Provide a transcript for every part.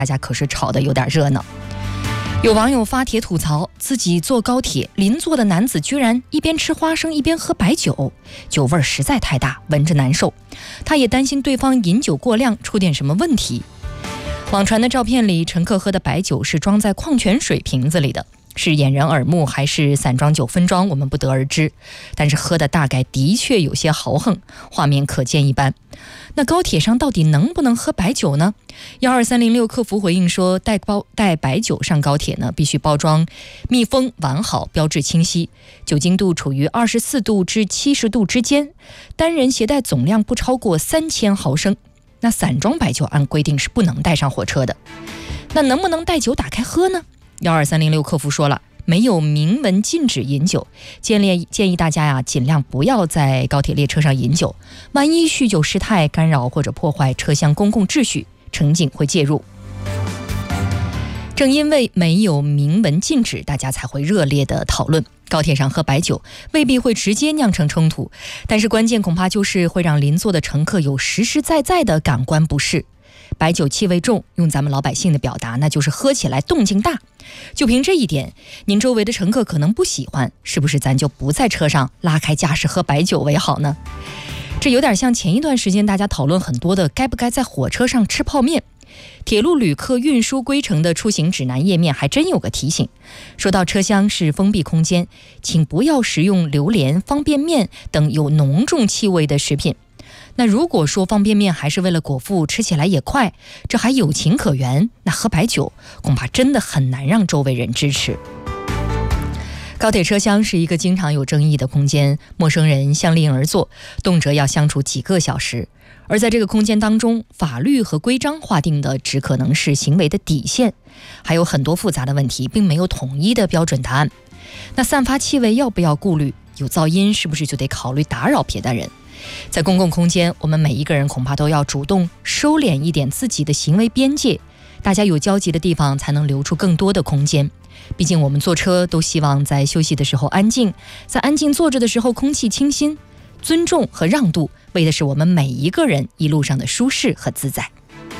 大家可是吵得有点热闹。有网友发帖吐槽，自己坐高铁，邻座的男子居然一边吃花生一边喝白酒，酒味实在太大，闻着难受。他也担心对方饮酒过量出点什么问题。网传的照片里，乘客喝的白酒是装在矿泉水瓶子里的，是掩人耳目还是散装酒分装，我们不得而知。但是喝的大概的确有些豪横，画面可见一斑。那高铁上到底能不能喝白酒呢？12306客服回应说，带白酒上高铁呢，必须包装密封完好，标志清晰，酒精度处于24度至70度之间，单人携带总量不超过3000毫升。那散装白酒按规定是不能带上火车的。那能不能带酒打开喝呢？12306客服说了，没有明文禁止饮酒，建议大家呀，尽量不要在高铁列车上饮酒，万一酗酒失态，干扰或者破坏车厢公共秩序，乘警会介入。正因为没有明文禁止，大家才会热烈的讨论。高铁上喝白酒未必会直接酿成冲突，但是关键恐怕就是会让邻座的乘客有实实在在的感官不适。白酒气味重，用咱们老百姓的表达，那就是喝起来动静大。就凭这一点，您周围的乘客可能不喜欢，是不是咱就不在车上拉开架势喝白酒为好呢？这有点像前一段时间大家讨论很多的该不该在火车上吃泡面。铁路旅客运输规程的出行指南页面还真有个提醒，说到车厢是封闭空间，请不要食用榴莲、方便面等有浓重气味的食品。那如果说方便面还是为了果腹，吃起来也快，这还有情可原，那喝白酒恐怕真的很难让周围人支持。高铁车厢是一个经常有争议的空间，陌生人相邻而坐，动辄要相处几个小时。而在这个空间当中，法律和规章划定的只可能是行为的底线，还有很多复杂的问题，并没有统一的标准答案。那散发气味要不要顾虑？有噪音是不是就得考虑打扰别的人？在公共空间，我们每一个人恐怕都要主动收敛一点自己的行为边界，大家有交集的地方才能留出更多的空间。毕竟我们坐车都希望在休息的时候安静，在安静坐着的时候空气清新。尊重和让渡，为的是我们每一个人一路上的舒适和自在。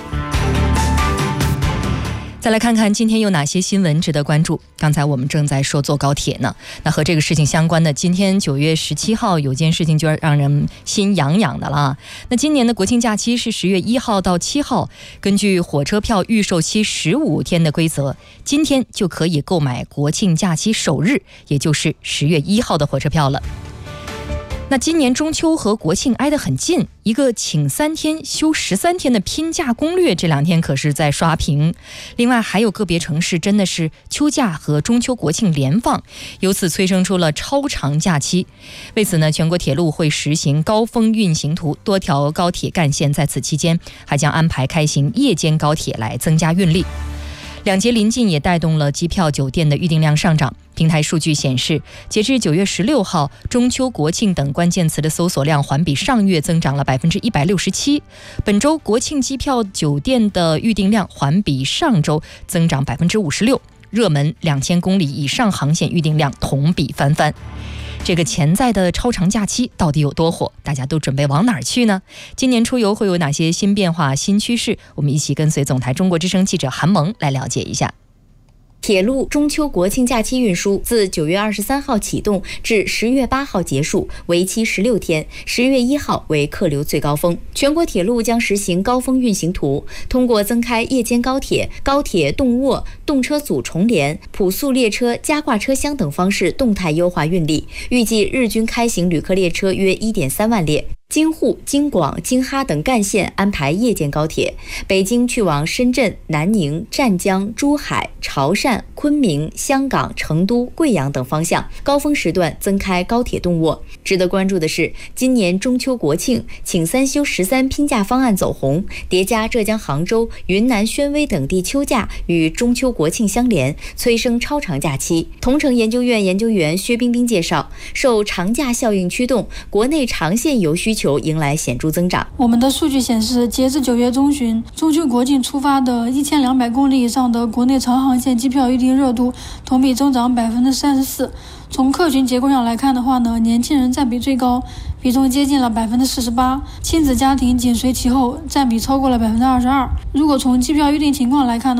再来看看今天有哪些新闻值得关注。刚才我们正在说坐高铁呢，那和这个事情相关的，今天9月17号有件事情就让人心痒痒的了。那今年的国庆假期是10月1号到7号，根据火车票预售期15天的规则，今天就可以购买国庆假期首日，也就是10月1号的火车票了。那今年中秋和国庆挨得很近，一个请3天休13天的拼假攻略这2天可是在刷屏。另外还有个别城市真的是秋假和中秋国庆连放，由此催生出了超长假期。为此呢，全国铁路会实行高峰运行图，多条高铁干线在此期间还将安排开行夜间高铁来增加运力。两节临近也带动了机票、酒店的预订量上涨。平台数据显示，截至9月16号，中秋、国庆等关键词的搜索量环比上月增长了167%。本周国庆机票、酒店的预订量环比上周增长56%。热门2000公里以上航线预订量同比翻番。这个潜在的超长假期到底有多火？大家都准备往哪儿去呢？今年出游会有哪些新变化、新趋势？我们一起跟随总台中国之声记者韩萌来了解一下。 铁路中秋国庆假期运输自9月23号启动至10月8号结束，为期16天，10月1号为客流最高峰。全国铁路将实行高峰运行图，通过增开夜间高铁、高铁动卧、动车组重联、普速列车加挂车厢等方式动态优化运力，预计日均开行旅客列车约1.3万列。京沪、京广、京哈等干线安排夜间高铁，北京去往深圳、南宁、湛江、珠海、潮汕、昆明、香港、成都、贵阳等方向，高峰时段增开高铁动卧。值得关注的是，今年中秋国庆请3休13拼假方案走红，叠加浙江杭州、云南宣威等地秋假与中秋国庆相连，催生超长假期。同城研究院研究员薛冰冰介绍，受长假效应驱动，国内长线游需求迎来显著增长。 我们的数据显示，截至9月中旬，中秋国庆出发的1200公里以上的国内长航线机票预订热度同比增长34%。从客群结构上来看的话呢，年轻人占比最高， 比重接近了48%，亲子家庭紧随其后，占比超过了22%。如果从机票预订情况来看呢，